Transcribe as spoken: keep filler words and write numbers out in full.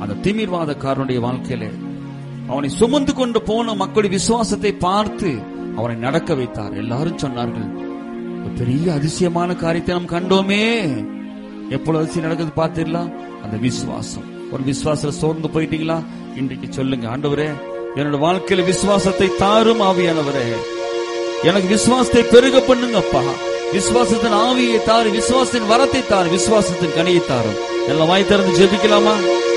அந்த திமிர்வாதக்காரனுடைய வாழ்க்கையில அவனை சுமந்து கொண்டு போன மக்களுடைய விசுவாசத்தை பார்த்து அவனை நடக்க வைத்தார். எல்லாரும் சொன்னார்கள், ஒரு பெரிய அதிசயமான காரியத்தை நாம் கண்டோமே. எப்பொழுது அதிசயம் நடக்குது பார்த்தீங்களா? அந்த விசுவாசம். ஒரு விசுவாசத்துல சோர்ந்து போயிட்டீங்களா? இன்றைக்கு சொல்லுங்க, ஆண்டவரே என்னோட வாழ்க்கையில விசுவாசத்தை தாரும் ஆவியானவரே, எனக்கு விசுவாசத்தை பெருக பண்ணுங்கப்பா. விசுவாசத்தின் ஆவியை தாரு, விசுவாசத்தின் வரத்தை தாரு, விசுவாசத்தின் கனியை தாரும். எல்லாம் வாய் திறந்து ஜெபிக்கலாமா?